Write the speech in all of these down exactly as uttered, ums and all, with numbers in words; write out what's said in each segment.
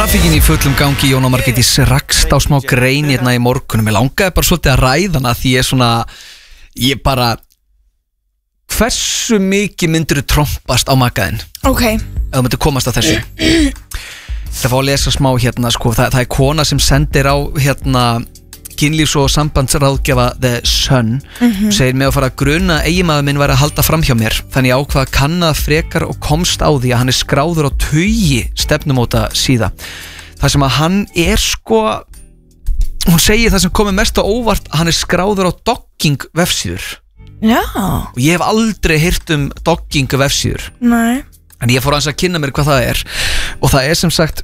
Traffíkin í fullum gangi, Jóna Margréti rakst á smá grein hérna í morgunum. Ég langaði bara svolítið að ræða hana því ég er svona, ég bara, hversu mikið myndir þú trompast á makaðinn? Ok. Ef þú myndir komast að þessu. Það fá að lesa smá hérna, sko, það, það er kona sem sendir á hérna kynlífs- og sambandsráðgjafa The Sun, mm-hmm. segir mig að fara að gruna eiginmaður minn væri að halda fram hjá mér, þannig ég ákvað að kanna frekar og komst á því að hann er skráður á tugi stefnumóta síða. Það sem að hann er sko, hún segir það sem komið mest á óvart, hann er skráður á dogging vefsíður. Já. Og ég hef aldrei heyrt um dogging vefsíður. Nei. En ég fór aðeins að kynna mér hvað það er, og það er sem sagt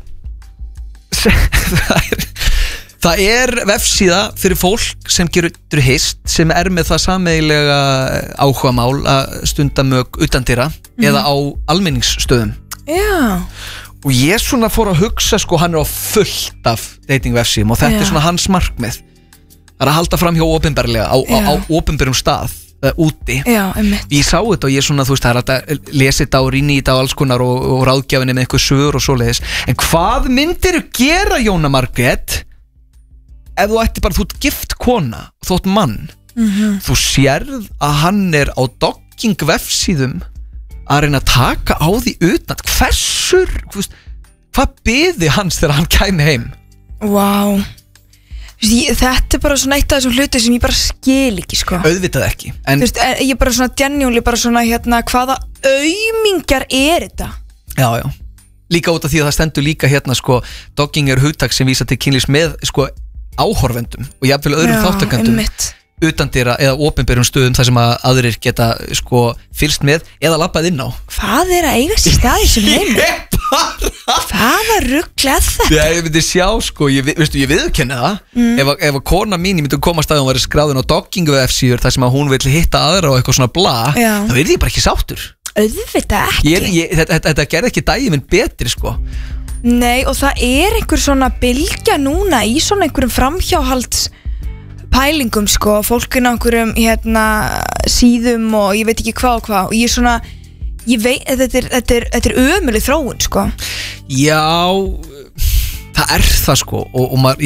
það er Það er vefsíða fyrir fólk sem gerur hist, sem er með það sameiginlega áhugamál að stunda mög utandýra mm. eða á almenningsstöðum. Já. Og ég svona fór að hugsa, sko, hann er á fullt af dating vefsíðum og þetta Já. Er svona hans markmið. Það er að halda fram hjá opinberlega, á, á, á opinberum stað, uh, úti. Já, einmitt. Ég sá þetta og ég svona, þú veist, það er að lesa þetta og rýna í þetta og alls konar og, og ráðgjafinni með eitthvað sögur og svoleiðis. En hvað myndirðu gera, Jóna Margrét? Ef þú ætti bara, þú ert gift kona, þú ert mann, mm-hmm. þú sérð að hann er á dogging vefsíðum að reyna að taka á því utan, hversur, hvað, hvað byði hans þegar hann kæmi heim? Vá, wow. Þetta er bara svona eitt af þessum hluti sem ég bara skil ekki, sko. Auðvitað ekki. En, þú veist, ég er bara svona genuinely, bara svona hérna, hvaða aumingjar er þetta? Já, já. Líka út af því að það stendur líka hérna, sko, dogging er hugtak sem vísa til kynlífs með, sko, áhorfendum og jafnvel öðrum þáttakendum utandýra eða opinberum stöðum þar sem að aðrir geta sko fylgst með eða labbað inn á. Hvað er að eiga sér staði sem heim? Hvaða rugl er þetta? Já, ég myndi sjá sko, ég, veistu, ég viðurkenni það mm. ef, ef að kona mín, ég myndi koma að staði og hún væri skráðin á dogging vefsíður þar sem að hún vil hitta aðra og eitthvað svona bla, Já. Þá er ég bara ekki sáttur. Auðvitað ekki. Ég, ég, þetta, þetta gerði ekki daginn minn betri sko. Nei, og það er einhver svona bylgja núna í svona einhverjum framhjáhalds pælingum, sko, fólkin á einhverjum hérna síðum og ég veit ekki hvað og hvað og ég er svona, ég veit, þetta er, þetta er, þetta er ömuleg þróun, sko. Já, það er það, sko, og, og maður